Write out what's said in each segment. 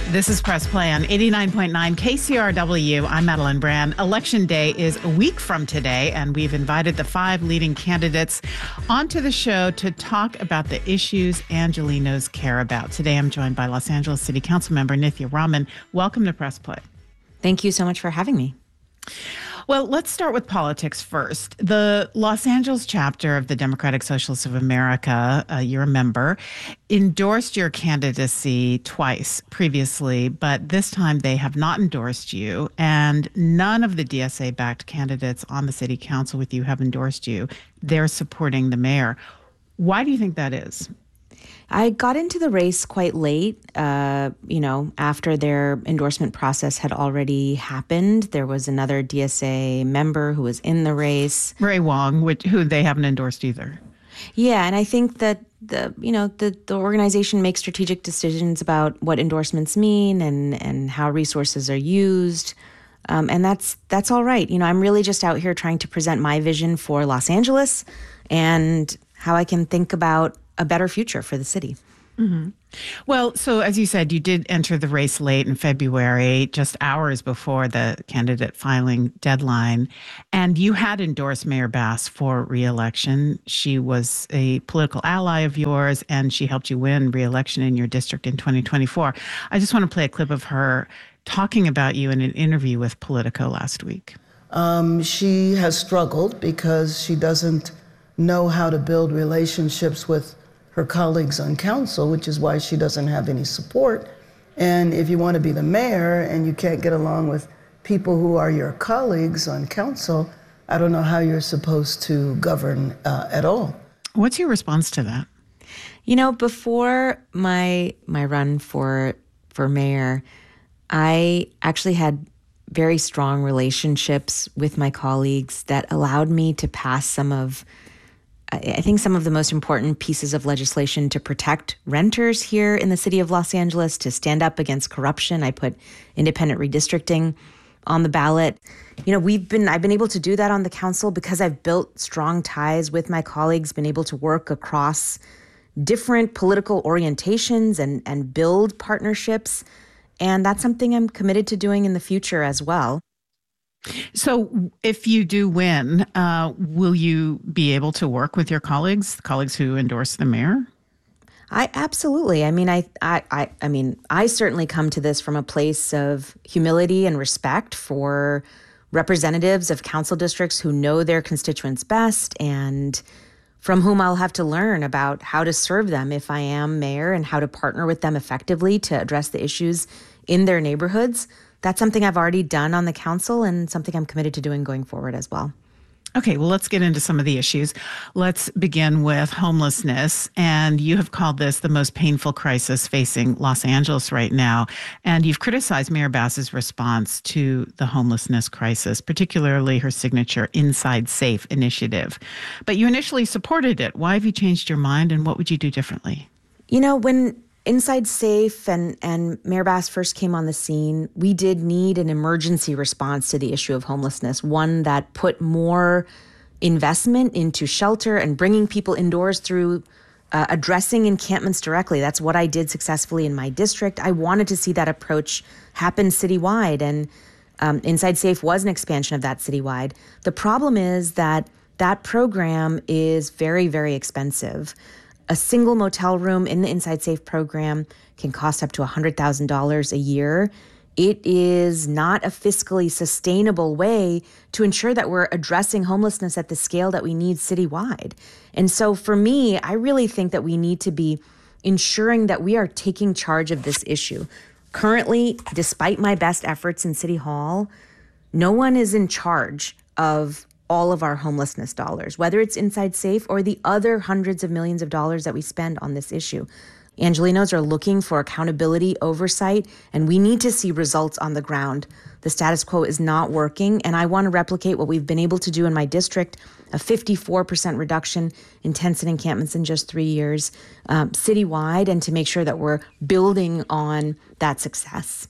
This is Press Play on 89.9 KCRW. I'm Madeline Brand. Election Day is a week from today, and we've invited the 5 leading candidates onto the show to talk about the issues Angelenos care about. Today, I'm joined by Los Angeles City Council member Nithya Raman. Welcome to Press Play. Thank you so much for having me. Well, let's start with politics first. The Los Angeles chapter of the Democratic Socialists of America, you're a member, endorsed your candidacy twice previously, but this time they have not endorsed you, and none of the DSA-backed candidates on the city council with you have endorsed you. They're supporting the mayor. Why do you think that is? I got into the race quite late, after their endorsement process had already happened. There was another DSA member who was in the race. Ray Wong, who they haven't endorsed either. Yeah, and I think that the organization makes strategic decisions about what endorsements mean and how resources are used. And that's all right. I'm really just out here trying to present my vision for Los Angeles and how I can think about a better future for the city. Mm-hmm. Well, so as you said, you did enter the race late in February, just hours before the candidate filing deadline, and you had endorsed Mayor Bass for re-election. She was a political ally of yours, and she helped you win re-election in your district in 2024. I just want to play a clip of her talking about you in an interview with Politico last week. She has struggled because she doesn't know how to build relationships with her colleagues on council, which is why she doesn't have any support. And if you want to be the mayor and you can't get along with people who are your colleagues on council, I don't know how you're supposed to govern at all. What's your response to that? Before my run for mayor, I actually had very strong relationships with my colleagues that allowed me to pass some of the most important pieces of legislation to protect renters here in the city of Los Angeles, to stand up against corruption. I put independent redistricting on the ballot. I've been able to do that on the council because I've built strong ties with my colleagues, been able to work across different political orientations and build partnerships. And that's something I'm committed to doing in the future as well. So if you do win, will you be able to work with your colleagues who endorse the mayor? Absolutely. I certainly come to this from a place of humility and respect for representatives of council districts who know their constituents best and from whom I'll have to learn about how to serve them if I am mayor and how to partner with them effectively to address the issues in their neighborhoods. That's something I've already done on the council and something I'm committed to doing going forward as well. Okay, well, let's get into some of the issues. Let's begin with homelessness. And you have called this the most painful crisis facing Los Angeles right now. And you've criticized Mayor Bass's response to the homelessness crisis, particularly her signature Inside Safe initiative. But you initially supported it. Why have you changed your mind, and what would you do differently? When Inside Safe and Mayor Bass first came on the scene, we did need an emergency response to the issue of homelessness, one that put more investment into shelter and bringing people indoors through addressing encampments directly. That's what I did successfully in my district. I wanted to see that approach happen citywide, and Inside Safe was an expansion of that citywide. The problem is that program is very, very expensive. A single motel room in the Inside Safe program can cost up to $100,000 a year. It is not a fiscally sustainable way to ensure that we're addressing homelessness at the scale that we need citywide. And so for me, I really think that we need to be ensuring that we are taking charge of this issue. Currently, despite my best efforts in City Hall, no one is in charge of all of our homelessness dollars, whether it's Inside Safe or the other hundreds of millions of dollars that we spend on this issue. Angelenos are looking for accountability, oversight, and we need to see results on the ground. The status quo is not working, and I want to replicate what we've been able to do in my district, a 54% reduction in tents and encampments in just 3 years, citywide, and to make sure that we're building on that success.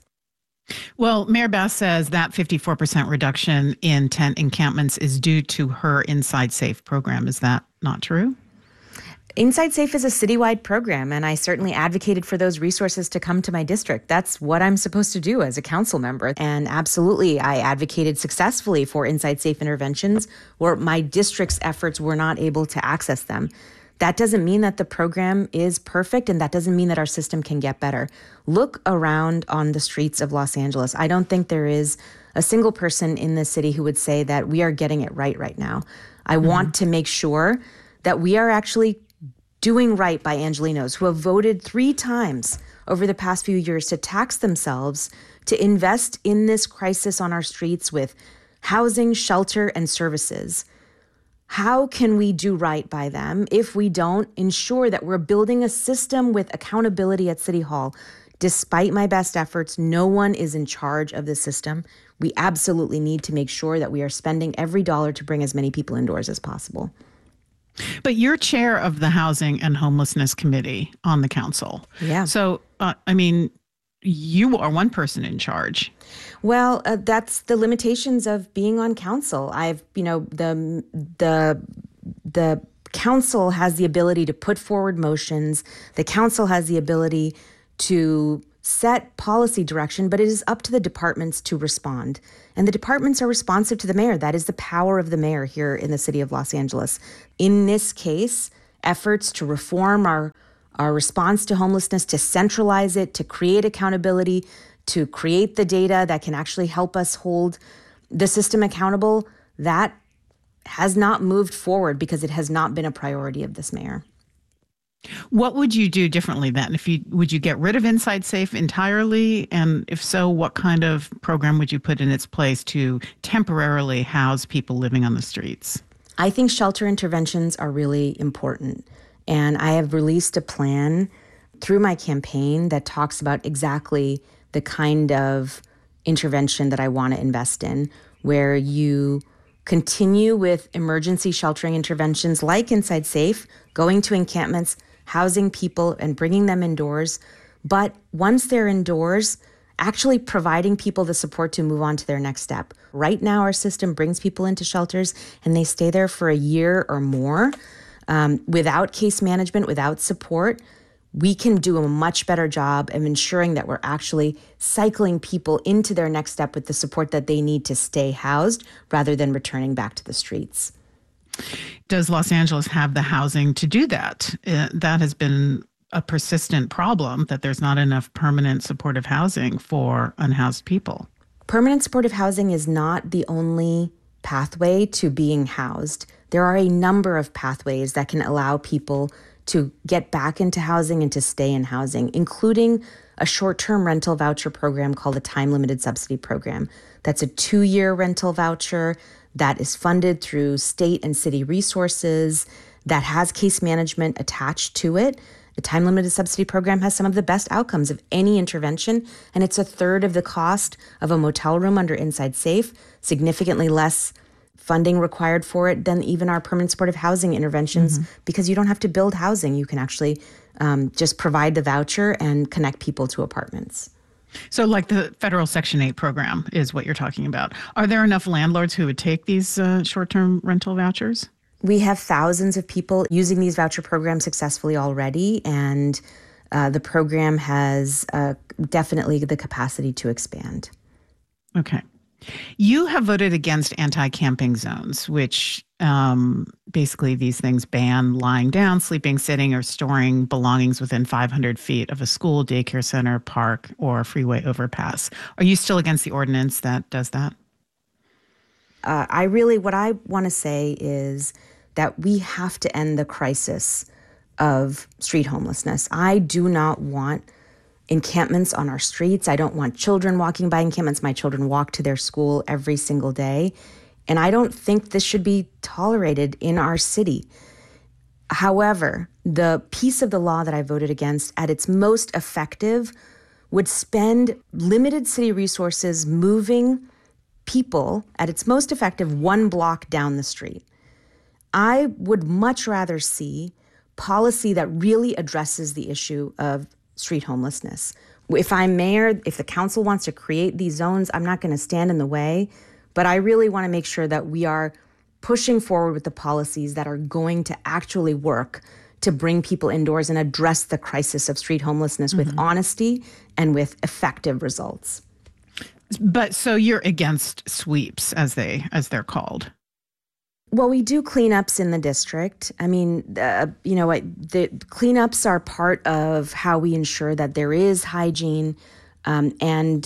Well, Mayor Bass says that 54% reduction in tent encampments is due to her Inside Safe program. Is that not true? Inside Safe is a citywide program, and I certainly advocated for those resources to come to my district. That's what I'm supposed to do as a council member. And absolutely, I advocated successfully for Inside Safe interventions where my district's efforts were not able to access them. That doesn't mean that the program is perfect, and that doesn't mean that our system can get better. Look around on the streets of Los Angeles. I don't think there is a single person in the city who would say that we are getting it right now. I want to make sure that we are actually doing right by Angelenos who have voted 3 times over the past few years to tax themselves to invest in this crisis on our streets with housing, shelter, and services. How can we do right by them if we don't ensure that we're building a system with accountability at City Hall? Despite my best efforts, no one is in charge of the system. We absolutely need to make sure that we are spending every dollar to bring as many people indoors as possible. But you're chair of the Housing and Homelessness Committee on the council. Yeah. So, you are one person in charge. Well, that's the limitations of being on council. The council has the ability to put forward motions. The council has the ability to set policy direction, but it is up to the departments to respond. And the departments are responsive to the mayor. That is the power of the mayor here in the city of Los Angeles. In this case, efforts to reform our response to homelessness, to centralize it, to create accountability, to create the data that can actually help us hold the system accountable, that has not moved forward because it has not been a priority of this mayor. What would you do differently then? Would you get rid of Inside Safe entirely? And if so, what kind of program would you put in its place to temporarily house people living on the streets? I think shelter interventions are really important. And I have released a plan through my campaign that talks about exactly the kind of intervention that I want to invest in, where you continue with emergency sheltering interventions like Inside Safe, going to encampments, housing people and bringing them indoors. But once they're indoors, actually providing people the support to move on to their next step. Right now, our system brings people into shelters and they stay there for a year or more without case management, without support. We can do a much better job of ensuring that we're actually cycling people into their next step with the support that they need to stay housed rather than returning back to the streets. Does Los Angeles have the housing to do that? That has been a persistent problem, that there's not enough permanent supportive housing for unhoused people. Permanent supportive housing is not the only pathway to being housed. There are a number of pathways that can allow people to get back into housing and to stay in housing, including a short-term rental voucher program called a time-limited subsidy program. That's a 2-year rental voucher that is funded through state and city resources, that has case management attached to it. The time-limited subsidy program has some of the best outcomes of any intervention, and it's a third of the cost of a motel room under Inside Safe, significantly less funding required for it than even our permanent supportive housing interventions, because you don't have to build housing. You can actually just provide the voucher and connect people to apartments. So like the federal Section 8 program is what you're talking about. Are there enough landlords who would take these short-term rental vouchers? We have thousands of people using these voucher programs successfully already, and the program has definitely the capacity to expand. Okay. You have voted against anti-camping zones, which basically these things ban lying down, sleeping, sitting, or storing belongings within 500 feet of a school, daycare center, park, or freeway overpass. Are you still against the ordinance that does that? What I want to say is that we have to end the crisis of street homelessness. I do not want encampments on our streets. I don't want children walking by encampments. My children walk to their school every single day. And I don't think this should be tolerated in our city. However, the piece of the law that I voted against at its most effective would spend limited city resources moving people at its most effective 1 block down the street. I would much rather see policy that really addresses the issue of street homelessness. If I'm mayor, if the council wants to create these zones, I'm not going to stand in the way, but I really want to make sure that we are pushing forward with the policies that are going to actually work to bring people indoors and address the crisis of street homelessness with honesty and with effective results. But so you're against sweeps, as they're called. Well, we do cleanups in the district. I mean, the cleanups are part of how we ensure that there is hygiene. And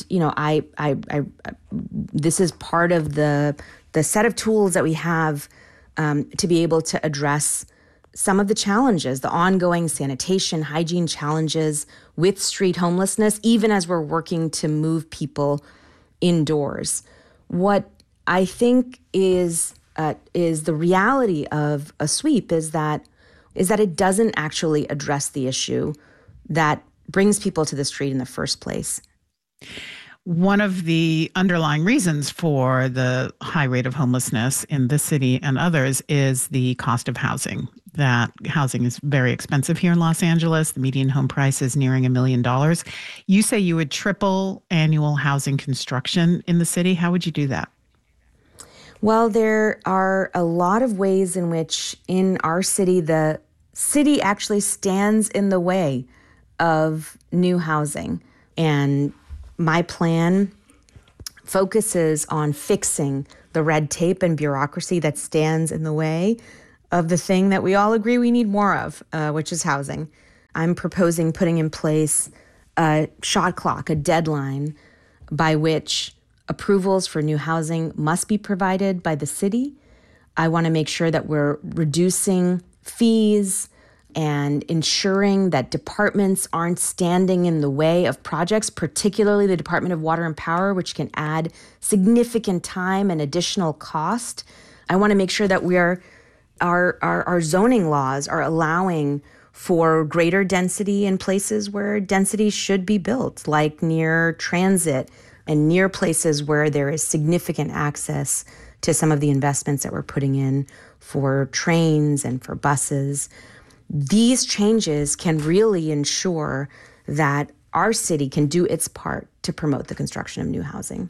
this is part of the set of tools that we have to be able to address some of the challenges, the ongoing sanitation, hygiene challenges with street homelessness, even as we're working to move people indoors. What I think is the reality of a sweep is that it doesn't actually address the issue that brings people to the street in the first place. One of the underlying reasons for the high rate of homelessness in this city and others is the cost of housing. That housing is very expensive here in Los Angeles. The median home price is nearing $1 million. You say you would triple annual housing construction in the city. How would you do that? Well, there are a lot of ways in which in our city, the city actually stands in the way of new housing. And my plan focuses on fixing the red tape and bureaucracy that stands in the way of the thing that we all agree we need more of, which is housing. I'm proposing putting in place a shot clock, a deadline by which approvals for new housing must be provided by the city. I want to make sure that we're reducing fees and ensuring that departments aren't standing in the way of projects, particularly the Department of Water and Power, which can add significant time and additional cost. I want to make sure that our zoning laws are allowing for greater density in places where density should be built, like near transit and near places where there is significant access to some of the investments that we're putting in for trains and for buses. These changes can really ensure that our city can do its part to promote the construction of new housing.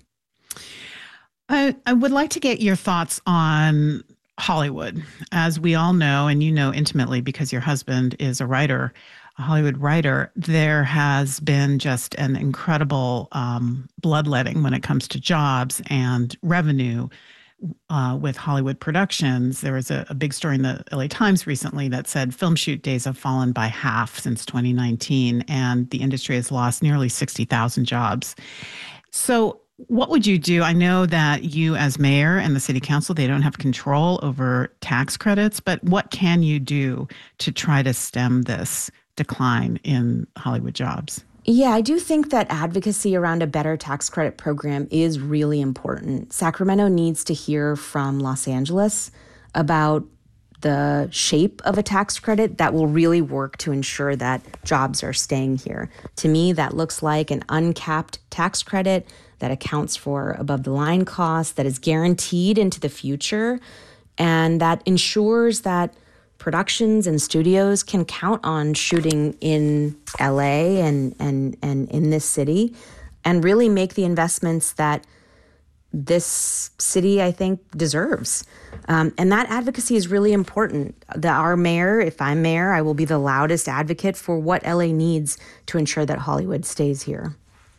I would like to get your thoughts on Hollywood. As we all know, and you know intimately because your husband is a Hollywood writer, there has been just an incredible bloodletting when it comes to jobs and revenue with Hollywood productions. There was a big story in the LA Times recently that said film shoot days have fallen by half since 2019, and the industry has lost nearly 60,000 jobs. So what would you do? I know that you as mayor and the city council, they don't have control over tax credits, but what can you do to try to stem this decline in Hollywood jobs? Yeah, I do think that advocacy around a better tax credit program is really important. Sacramento needs to hear from Los Angeles about the shape of a tax credit that will really work to ensure that jobs are staying here. To me, that looks like an uncapped tax credit that accounts for above the line costs, that is guaranteed into the future, and that ensures that productions and studios can count on shooting in LA and in this city and really make the investments that this city, I think, deserves. And that advocacy is really important. Our mayor, if I'm mayor, I will be the loudest advocate for what LA needs to ensure that Hollywood stays here.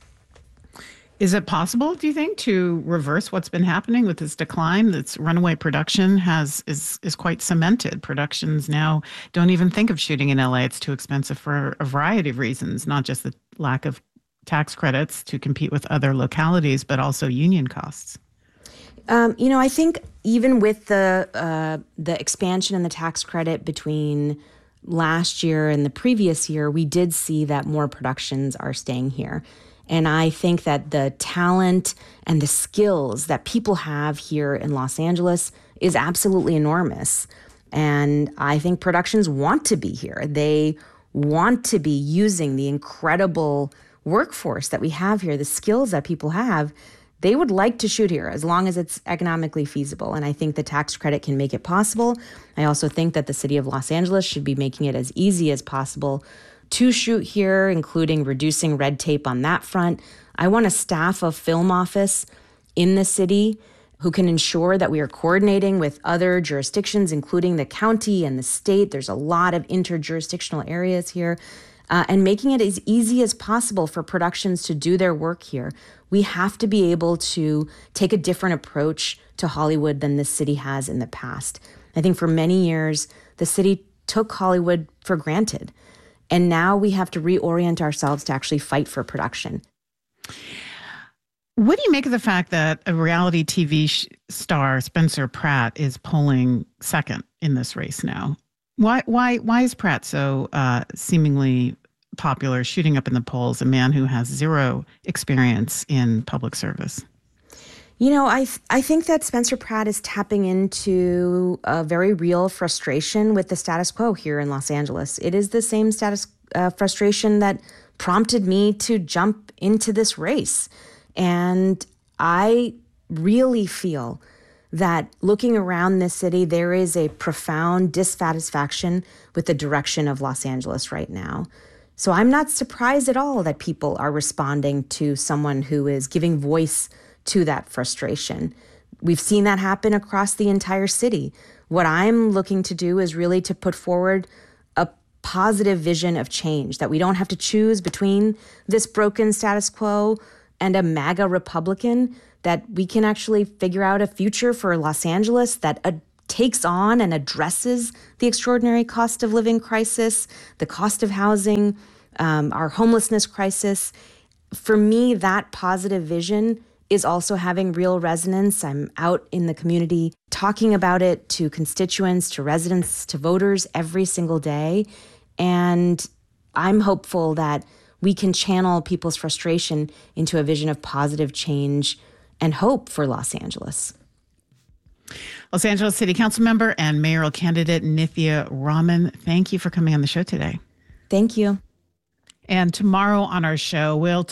Is it possible, do you think, to reverse what's been happening with this decline? That's runaway production is quite cemented. Productions now don't even think of shooting in LA. It's too expensive for a variety of reasons, not just the lack of tax credits to compete with other localities, but also union costs. I think even with the expansion in the tax credit between last year and the previous year, we did see that more productions are staying here. And I think that the talent and the skills that people have here in Los Angeles is absolutely enormous. And I think productions want to be here. They want to be using the incredible workforce that we have here, the skills that people have. They would like to shoot here as long as it's economically feasible. And I think the tax credit can make it possible. I also think that the city of Los Angeles should be making it as easy as possible to shoot here, including reducing red tape on that front. I want to staff a film office in the city who can ensure that we are coordinating with other jurisdictions, including the county and the state. There's a lot of interjurisdictional areas here, and making it as easy as possible for productions to do their work here. We have to be able to take a different approach to Hollywood than this city has in the past. I think for many years, the city took Hollywood for granted, and now we have to reorient ourselves to actually fight for production. What do you make of the fact that a reality TV star, Spencer Pratt, is polling second in this race now? Why is Pratt so seemingly popular, shooting up in the polls, a man who has zero experience in public service? You know, I think that Spencer Pratt is tapping into a very real frustration with the status quo here in Los Angeles. It is the same frustration that prompted me to jump into this race. And I really feel that looking around this city, there is a profound dissatisfaction with the direction of Los Angeles right now. So I'm not surprised at all that people are responding to someone who is giving voice to that frustration. We've seen that happen across the entire city. What I'm looking to do is really to put forward a positive vision of change, that we don't have to choose between this broken status quo and a MAGA Republican, that we can actually figure out a future for Los Angeles that takes on and addresses the extraordinary cost of living crisis, the cost of housing, our homelessness crisis. For me, that positive vision is also having real resonance. I'm out in the community talking about it to constituents, to residents, to voters every single day. And I'm hopeful that we can channel people's frustration into a vision of positive change and hope for Los Angeles. Los Angeles City Council member and mayoral candidate Nithya Raman, thank you for coming on the show today. Thank you. And tomorrow on our show, we'll